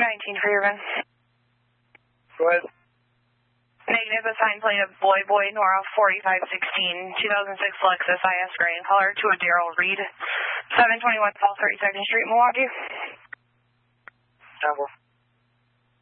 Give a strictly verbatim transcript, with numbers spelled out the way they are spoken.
nineteen for Irvin. Go ahead. Negative, assigned plate of Boy Boy Nora forty-five sixteen, two thousand six Lexus I S gray in color to a Daryl Reed, seven twenty-one South thirty-second Street, Milwaukee. Temple.